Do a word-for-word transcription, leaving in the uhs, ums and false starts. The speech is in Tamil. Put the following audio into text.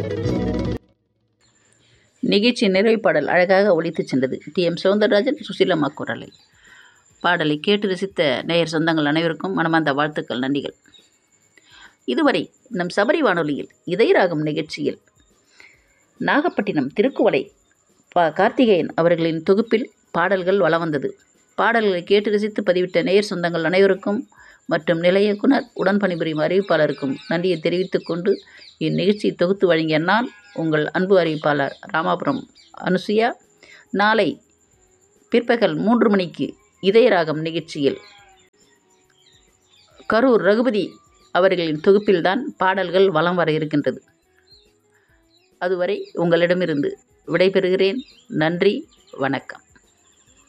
நிகழ்ச்சி நிறைவு பாடல் அழகாக ஒலித்து சென்றது. டி எம் சௌந்தரராஜன், சுசீலம்மா குரலை. பாடலை கேட்டு ரசித்த நேயர் சொந்தங்கள் அனைவருக்கும் மனமார்ந்த வாழ்த்துக்கள், நன்றிகள். இதுவரை நம் சபரி வானொலியில் இதயராகம் நிகழ்ச்சியில் நாகப்பட்டினம் திருக்குவளை ப கார்த்திகேயன் அவர்களின் தொகுப்பில் பாடல்கள் வலம் வந்தது. பாடல்களை கேட்டு ரசித்து பதிவிட்ட நேயர் சொந்தங்கள் அனைவருக்கும் மற்றும் நிலைய இயக்குனர் உடன் பணிபுரியும் அறிவிப்பாளருக்கும் நன்றியை தெரிவித்துக் கொண்டு இந்நிகழ்ச்சியை தொகுத்து வழங்கிய நான் உங்கள் அன்பு அறிவிப்பாளர் ராமாபுரம் அனுசுயா. நாளை பிற்பகல் மூன்று மணிக்கு இதயராகம் நிகழ்ச்சியில் கரூர் ரகுபதி அவர்களின் தொகுப்பில்தான் பாடல்கள் வலம் வர இருக்கின்றது. அதுவரை உங்களிடமிருந்து விடைபெறுகிறேன். நன்றி, வணக்கம்.